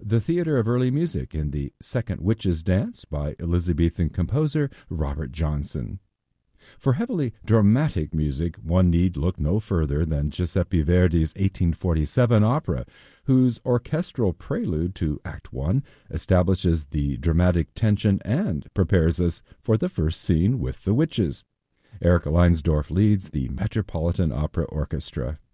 the theater of early music in the Second Witch's Dance by Elizabethan composer Robert Johnson. For heavily dramatic music, one need look no further than Giuseppe Verdi's 1847 opera, whose orchestral prelude to Act I establishes the dramatic tension and prepares us for the first scene with the witches. Eric Leinsdorf leads the Metropolitan Opera Orchestra.